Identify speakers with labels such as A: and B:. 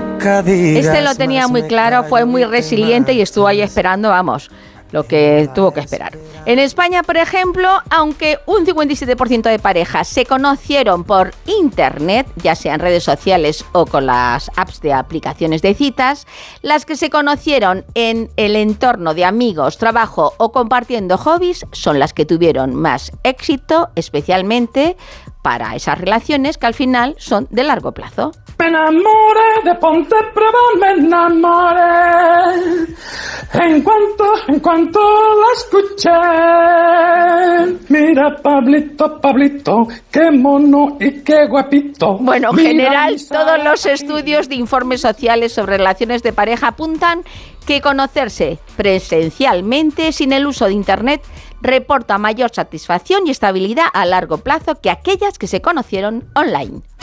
A: nunca digas.
B: Este lo tenía muy claro, fue muy resiliente y estuvo ahí esperando, vamos, lo que tuvo que esperar. En España, por ejemplo, aunque un 57% de parejas se conocieron por internet, ya sea en redes sociales o con las apps de aplicaciones de citas, las que se conocieron en el entorno de amigos, trabajo o compartiendo hobbies son las que tuvieron más éxito, especialmente para esas relaciones que al final son de largo plazo.
C: Me enamoré de Ponte Prueba, me enamoré. En cuanto la escuché. Mira, Pablito, qué mono y qué guapito.
B: Bueno, en general, todos los estudios de informes sociales sobre relaciones de pareja apuntan que conocerse presencialmente sin el uso de Internet reporta mayor satisfacción y estabilidad a largo plazo que aquellas que se conocieron online.